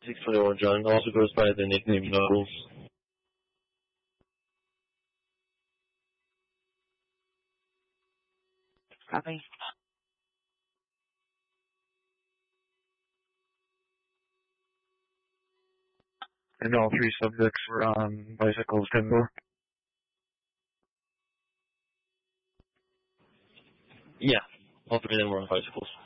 621 John also goes by the nickname Knuckles. Copy. And all three subjects were on bicycles, 10-4? Yeah, all three of them were on bicycles.